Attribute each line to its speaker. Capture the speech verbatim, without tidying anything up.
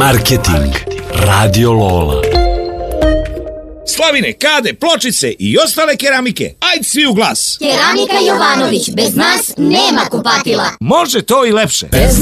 Speaker 1: Marketing. Radio Lola.
Speaker 2: Slavine, kade, pločice i ostale keramike. Ajd svi u glas.
Speaker 3: Keramika Jovanović, bez nas nema kupatila.
Speaker 2: Može to i lepše.
Speaker 3: Bez